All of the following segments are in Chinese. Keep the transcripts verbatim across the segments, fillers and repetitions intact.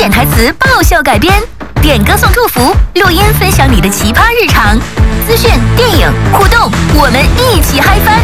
潜台词爆笑改编，点歌送祝福，录音分享你的奇葩日常，资讯、电影、互动，我们一起嗨翻。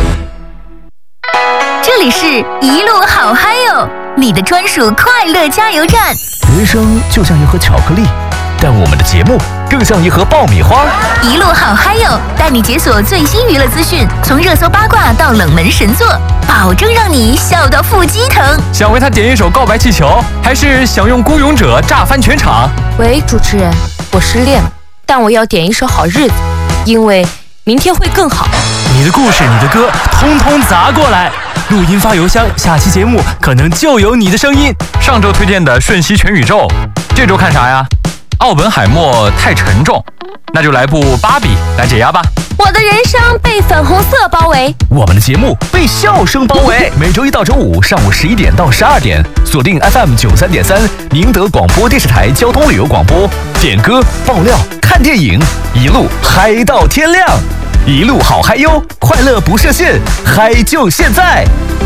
这里是一路好嗨哟，你的专属快乐加油站。 人生就像一盒巧克力，但我们的节目更像一盒爆米花。 一路好嗨哟，带你解锁最新娱乐资讯，从热搜八卦到冷门神作，保证让你笑到腹肌疼。 想为他点一首告白气球，还是想用孤勇者炸翻全场？ 喂，主持人，我失恋了，但我要点一首好日子，因为明天会更好。 你的故事，你的歌，通通砸过来。录音发邮箱，下期节目可能就有你的声音。上周推荐的《瞬息全宇宙》，这周看啥呀？奥本海默太沉重，那就来部《芭比》来解压吧。 我的人生被粉红色包围， 我们的节目被笑声包围。每周一到周五上午十一点到十二点，锁定 F M 九三点三，宁德广播电视台交通旅游广播，点歌、爆料、看电影，一路嗨到天亮。一路好嗨哟，快乐不设限，嗨就现在！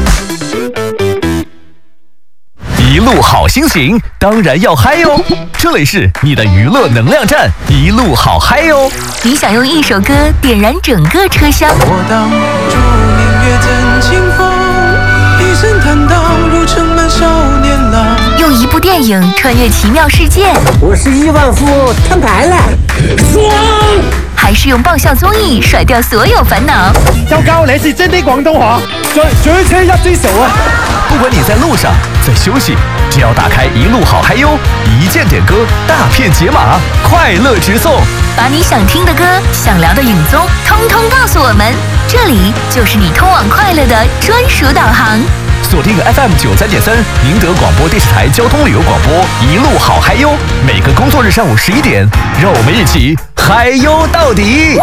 一路好心情，当然要嗨哟！这里是你的娱乐能量站，一路好嗨哟！ 你想用一首歌点燃整个车厢？ 我挡住明月怎清风，一声叹道如盛满少年郎。 用一部电影穿越奇妙世界？ 我是亿万富翁，摊牌了，爽！ 还是用爆笑综艺甩掉所有烦恼？ 周高，你是真的廣東話，最最車一追數啊！ 不管你在路上，在休息，只要打开一路好嗨哟，一键点歌，大片解码，快乐直送。 把你想听的歌、想聊的影综，通通告诉我们，这里就是你通往快乐的专属导航。 锁定 F M 九三点三，宁德广播电视台交通旅游广播，一路好嗨哟！每个工作日上午十一点，让我们一起嗨哟到底！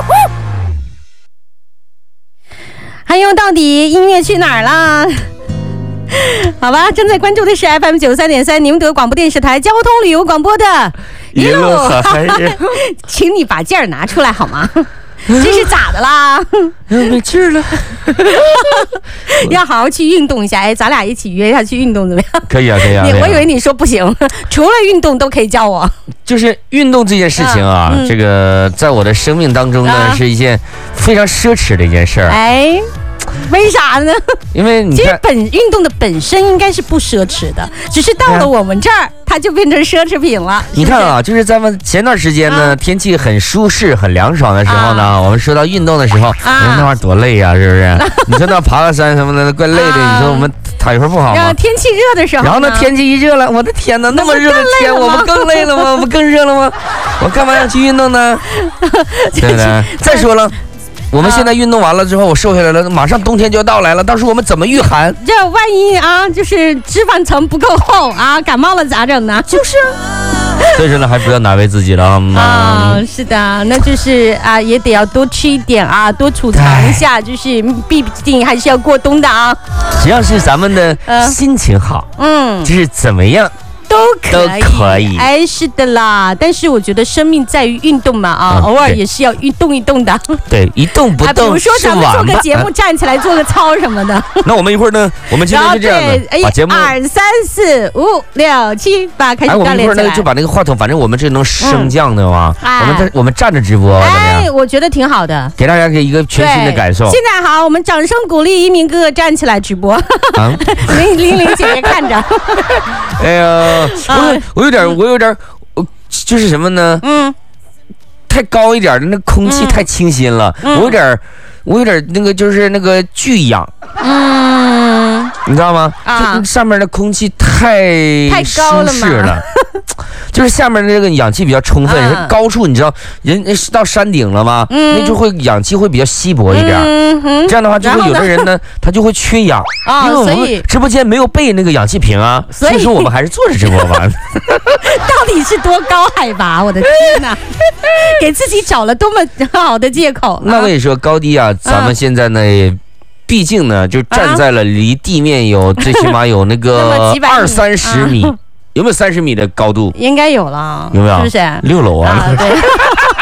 嗨哟到底，音乐去哪儿啦？好吧，正在关注的是 F M 九三点三宁德广播电视台交通旅游广播的一路好嗨，请你把劲儿拿出来好吗？这是咋的啦？ 没劲儿了， 要好好去运动一下。哎，咱俩一起约一下去运动怎么样？ 可以啊，可以啊。 我以为你说不行，除了运动都可以叫我。 就是运动这件事情啊，嗯、这个在我的生命当中呢，啊、是一件非常奢侈的一件事儿。 哎。为啥呢？ 因为你其实本运动的本身应该是不奢侈的，只是到了我们这儿，它就变成奢侈品了。 你看啊，就是咱们前段时间呢，啊、天气很舒适、很凉爽的时候呢，啊、我们说到运动的时候，啊、那玩意儿多累呀、啊，是不是？你说那爬个山什么的，怪累的。啊、你说我们躺一会儿不好吗？ 天气热的时候， 然后呢，天气一热了，我的天哪，那么热的天，我们更累了吗？我们更热了吗？我干嘛要去运动呢？对不对？再说了。我们现在运动完了之后，我瘦下来了，马上冬天就要到来了，到时候我们怎么御寒？ 这万一啊，就是脂肪层不够厚啊，感冒了咋整呢？就是， 所以说呢，还不要难为自己了啊、嗯。是的，那就是啊，也得要多吃一点啊，多储藏一下，就是毕竟还是要过冬的啊。 只要是咱们的心情好，嗯，就是怎么样。 都可以， 都可以， 哎，是的啦。但是我觉得生命在于运动嘛，啊，嗯、偶尔也是要运动一动的。 对，一动不动、啊、比如说咱们做个节目，站起来做个操什么的。 那我们一会儿呢？我们今天就这样的，把节目二三四五六七八开始锻炼起来。哎，我们一会儿呢就把那个话筒，反正我们这能升降的嘛。嗯、我们在我们站着直播， 哎，我觉得挺好的， 给大家给一个全新的感受。 现在好，我们掌声鼓励一鸣哥哥站起来直播。啊，玲玲玲姐姐看着。 哎呀，我我有点，我有点，就是什么呢？嗯，太高一点的那空气太清新了，嗯、我有点，我有点那个就是那个巨氧。嗯，你知道吗？啊，就上面的空气太太高了舒适了。就是下面的这个氧气比较充分，嗯、高处你知道，人到山顶了吗？嗯、那就会氧气会比较稀薄一点，嗯、这样的话就会有的人呢，他就会缺氧，啊、因为我们直播间没有备那个氧气瓶啊，所以, 所以说我们还是坐着直播吧。 到底是多高海拔？我的天哪，给自己找了多么好的借口。 那我跟你说，高低啊，咱们现在呢。嗯毕竟呢，就站在了离地面有最起码有那个二三十米，啊、有没有三十米的高度？ 应该有了， 有没有？ 是不是？ 六楼啊？ 啊对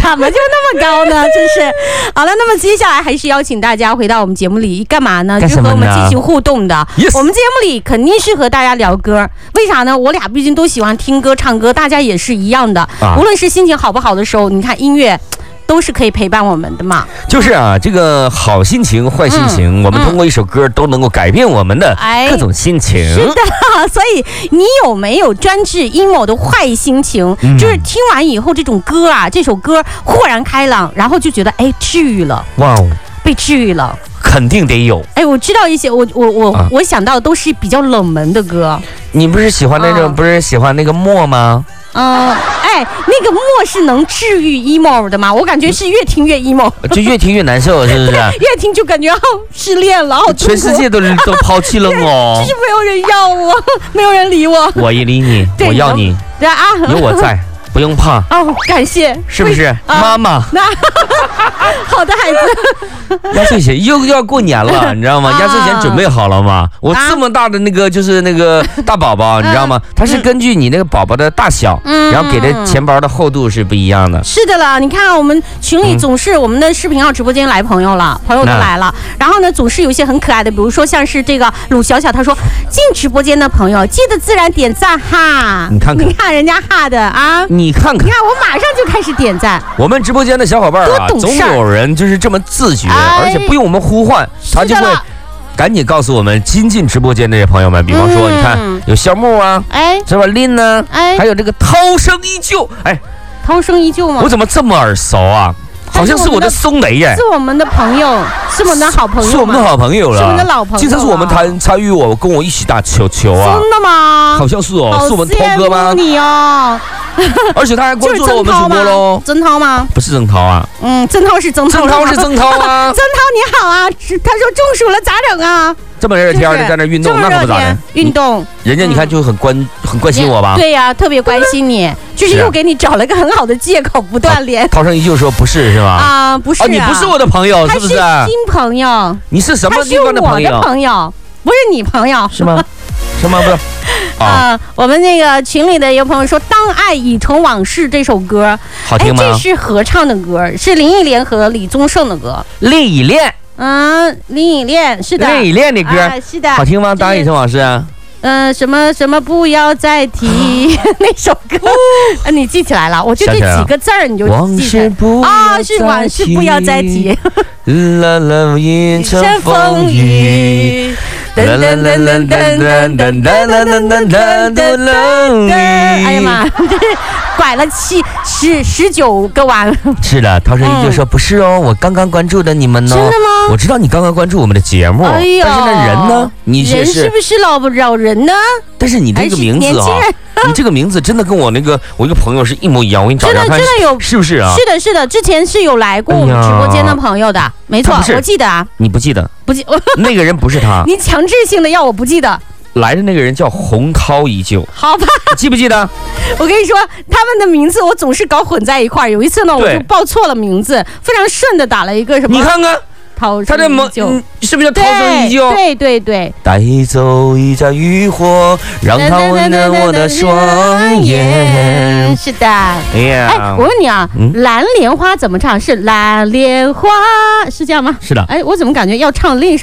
怎么就那么高呢？真是。好了，那么接下来还是邀请大家回到我们节目里干嘛呢？ 干什么呢？ 就和我们进行互动的。 Yes. 我们节目里肯定是和大家聊歌，为啥呢？我俩毕竟都喜欢听歌唱歌，大家也是一样的。啊、无论是心情好不好的时候，你看音乐都是可以陪伴我们的嘛。 就是啊，这个好心情、坏心情，嗯、我们通过一首歌都能够改变我们的各种心情。 哎、是的，所以你有没有专治 emo 的坏心情？嗯、就是听完以后，这种歌啊，这首歌豁然开朗，然后就觉得哎，治愈了。哇哦，被治愈了。 肯定得有。 哎，我知道一些，我我我、啊、我想到的都是比较冷门的歌。 你不是喜欢那种，啊、不是喜欢那个默吗？ 嗯，哎，那个默是能治愈 emo 的吗？我感觉是越听越 emo， 就越听越难受，是不是？ 越听就感觉好失恋了，好全世界都都抛弃了我， 就是没有人要我，没有人理我。 我也理你，我要你， 对啊， 有我在。不用怕哦，感谢， 是不是、啊、妈妈？ 好的，孩子。 压岁钱又要过年了，你知道吗？压岁钱准备好了吗？我这么大的那个就是那个大宝宝，你知道吗？它是根据你那个宝宝的大小，嗯、然后给的钱包的厚度是不一样的。 是的了，你看我们群里总是我们的视频号直播间来朋友了，朋友都来了，然后呢总是有一些很可爱的，比如说像是这个鲁小小，他说进直播间的朋友记得自然点赞哈。 你看看， 你看人家哈的啊。 你看看， 你看我马上就开始点赞。 我们直播间的小伙伴啊，总有人就是这么自觉，哎、而且不用我们呼唤，他就会赶紧告诉我们新进直播间的这些朋友们。比方说，嗯、你看有肖木啊，哎，是吧？林呢，哎，还有这个涛声依旧，哎， 涛声依旧吗？ 我怎么这么耳熟啊？好像是我的松雷耶， 是我们的朋友，是我们的好朋友， 是我们的好朋友了， 是我们的老朋友。 经常是我们参参与我跟我一起打球球啊， 真的吗？ 好像是哦，是我们涛哥吗？ 你哦， 而且他还关注了我们主播喽。 曾涛吗？ 不是曾涛啊， 嗯，曾涛是曾涛， 曾涛是曾涛啊。 曾涛你好啊，他说中暑了咋整啊？ 这么热天的在那运动，那可不咋的。 运动， 人家你看就很关很关心我吧？ 对呀，特别关心你，就是又给你找了个很好的借口不锻炼。 涛声依旧说不是是吧？ 啊，不是啊， 你不是我的朋友是不是？ 新朋友。 你是什么地方的朋友？ 我的朋友，不是你朋友是吗？是吗？不是。 啊，我们那个群里的一个朋友说，《当爱已成往事》这首歌好听吗？ 这是合唱的歌，是林忆莲和李宗盛的歌。 林忆莲。 嗯，林忆莲是的， 林忆莲的歌、啊、 是的， 好听吗？当爱已成往事啊。 嗯、呃，什么什么不要再提那首歌，哦、你记起来了？我就这几个字儿你就记起来啊，是往事不要再提。 啦啦，阴成风雨。噔噔噔噔噔噔噔噔噔噔噔噔。 哎呀妈，这是拐了七十十九个弯。 是的，涛声依旧说不是哦，我刚刚关注的你们呢。 真的吗？ 我知道你刚刚关注我们的节目，哎呀，但是那人呢？你人是不是老老人呢？ 但是你这个名字啊，你这个名字真的跟我那个我一个朋友是一模一样。我给你找找看， 真的真的有， 是不是啊？ 是的，是的，之前是有来过我们直播间的朋友的，哎、没错，我记得啊。 你不记得？ 不记， 那个人不是他。 你强制性的要我不记得。 来的那个人叫洪涛依旧， 好吧？ 记不记得？ 我跟你说，他们的名字我总是搞混在一块儿。有一次呢，我就报错了名字，非常顺的打了一个什么？ 你看看。 他的梦是不是叫涛声依旧？ 对对对， 带走一盏渔火，让它温暖我的双眼。 是的，哎呀，哎，我问你啊，嗯、蓝莲花怎么唱？是蓝莲花，是这样吗？ 是的。 哎，我怎么感觉要唱另一首？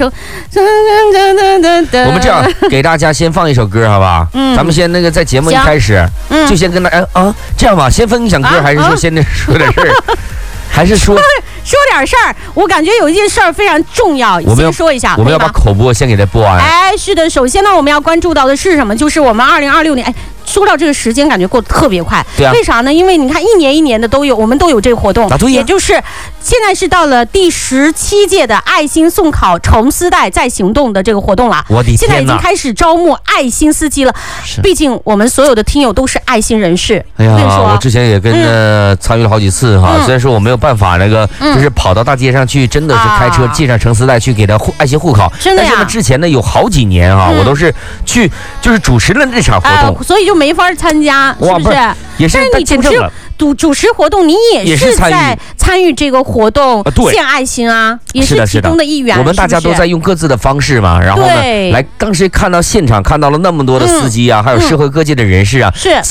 我们这样给大家先放一首歌，好不好？嗯，咱们先那个在节目一开始，嗯、就先跟大家啊，这样吧，先分享歌，啊、还是说先那说点事儿？啊还是说说点事儿？我感觉有一件事儿非常重要，我们先说一下。 我们要把口播先给它播完。 哎，是的，首先呢，我们要关注到的是什么？就是我们二零二六年，哎。说到这个时间，感觉过得特别快。 对啊。 为啥呢？因为你看，一年一年的都有，我们都有这个活动。 啊、 也就是现在是到了第十七届的爱心送考重丝带再行动的这个活动了。 我的天哪！ 现在已经开始招募爱心司机了。毕竟我们所有的听友都是爱心人士。 哎呀，我之前也跟呃、嗯、参与了好几次哈，嗯、虽然说我没有办法那个，嗯、就是跑到大街上去，真的是开车系上成丝带去给他爱心护考。 真的呀。 但是呢，之前呢有好几年哈，嗯、我都是去就是主持了这场活动， 呃，所以就没法参加。是不是？ 也是你主持主主持活动，你也是在参与这个活动，献爱心啊，也是其中的一员。 我们大家都在用各自的方式嘛，然后呢，来当时看到现场看到了那么多的司机啊，还有社会各界的人士啊， 是